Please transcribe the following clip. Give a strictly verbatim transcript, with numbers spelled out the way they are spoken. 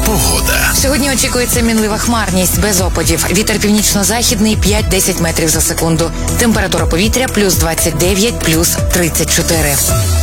Погода. Сьогодні очікується мінлива хмарність, без опадів. Вітер північно-західний п'ять-десять метрів за секунду. Температура повітря плюс двадцять дев'ять, плюс тридцять чотири.